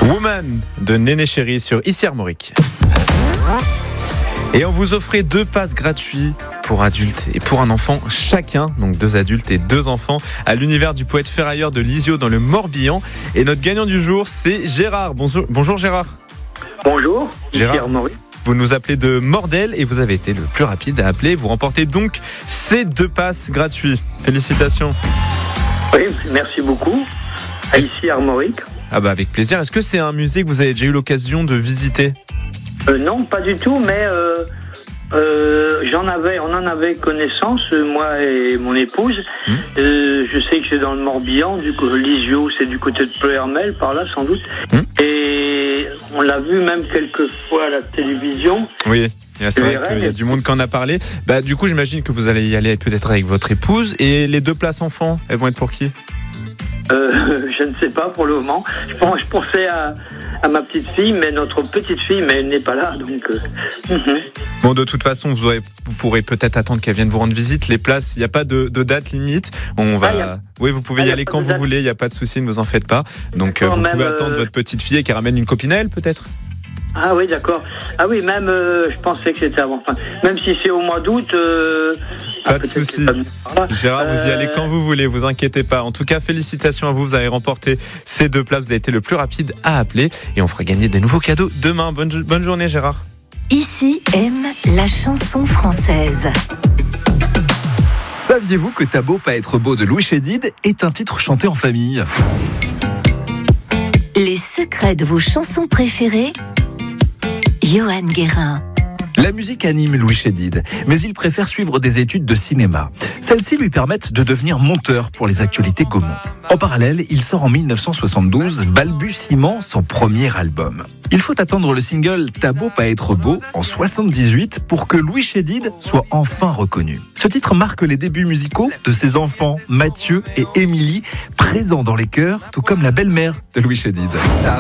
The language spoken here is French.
Woman de Néné Chéri sur Ici Armorique. Et on vous offrait 2 passes gratuits pour adultes et pour un enfant chacun, donc 2 adultes et 2 enfants, à l'univers du poète ferrailleur de Lisieux dans le Morbihan. Et notre gagnant du jour, c'est Gérard. Bonjour Gérard. Bonjour, Gérard. Ici Armorique. Vous nous appelez de Mordel et vous avez été le plus rapide à appeler. Vous remportez donc ces 2 passes gratuits. Félicitations. Oui, merci beaucoup. À Ici Armorique. Ah bah avec plaisir. Est-ce que c'est un musée que vous avez déjà eu l'occasion de visiter ? Non, pas du tout, mais on en avait connaissance, moi et mon épouse. Je sais que c'est dans le Morbihan, Lisieux, c'est du côté de Pleuhermel, par là sans doute. Et on l'a vu même quelques fois à la télévision. Oui. C'est vrai qu'il y a du monde qui en a parlé. Bah, du coup, j'imagine que vous allez y aller peut-être avec votre épouse. Et les 2 places enfants, elles vont être pour qui ? Je ne sais pas pour le moment. Je pensais à ma petite fille, mais notre petite fille, mais elle n'est pas là, donc. Bon, de toute façon, vous pourrez peut-être attendre qu'elle vienne vous rendre visite. Les places, il n'y a pas de date limite. Oui, vous pouvez y aller quand vous voulez. Il n'y a pas de souci, ne vous en faites pas. Donc, vous pouvez attendre votre petite fille et qu'elle ramène une copine à elle, peut-être. Ah oui, d'accord. Ah oui, même, je pensais que c'était avant. Enfin, même si c'est au mois d'août. Pas de souci. Gérard, vous y allez quand vous voulez, vous inquiétez pas. En tout cas, félicitations à vous. Vous avez remporté ces 2 places. Vous avez été le plus rapide à appeler. Et on fera gagner des nouveaux cadeaux demain. Bonne journée, Gérard. Ici aime la chanson française. Saviez-vous que T'as beau pas être beau de Louis Chédid est un titre chanté en famille ? Les secrets de vos chansons préférées, Johan Guérin. La musique anime Louis Chédid, mais il préfère suivre des études de cinéma. Celles-ci lui permettent de devenir monteur pour les actualités Gaumont. En parallèle, il sort en 1972 Balbutiement, son premier album. Il faut attendre le single T'as beau pas être beau en 78 pour que Louis Chédid soit enfin reconnu. Ce titre marque les débuts musicaux de ses enfants Mathieu et Émilie, présents dans les chœurs, tout comme la belle-mère de Louis Chédid.